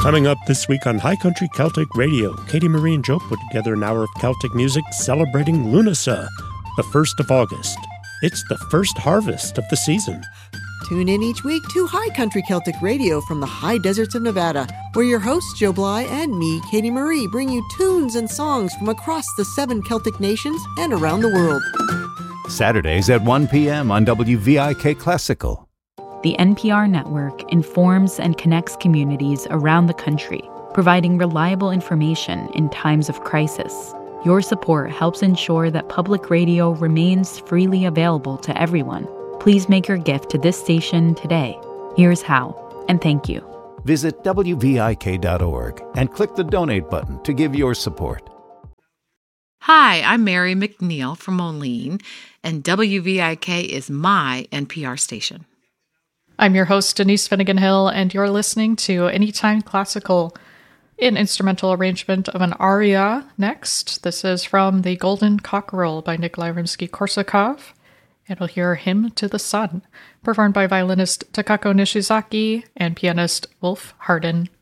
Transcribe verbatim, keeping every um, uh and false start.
Coming up this week on High Country Celtic Radio, Katie Marie and Joe put together an hour of Celtic music celebrating Lunasa, the first of August. It's the first harvest of the season. Tune in each week to High Country Celtic Radio from the high deserts of Nevada, where your hosts Joe Bly and me, Katie Marie, bring you tunes and songs from across the seven Celtic nations and around the world. Saturdays at one p.m. on W V I K Classical. The N P R network informs and connects communities around the country, providing reliable information in times of crisis. Your support helps ensure that public radio remains freely available to everyone. Please make your gift to this station today. Here's how, and thank you. Visit W V I K dot org and click the donate button to give your support. Hi, I'm Mary McNeil from Moline, and W V I K is my N P R station. I'm your host, Denise Finnegan Hill, and you're listening to Anytime Classical, an instrumental arrangement of an aria next. This is from The Golden Cockerel by Nikolai Rimsky-Korsakov, and we'll hear Hymn to the Sun, performed by violinist Takako Nishizaki and pianist Wolf Hardin.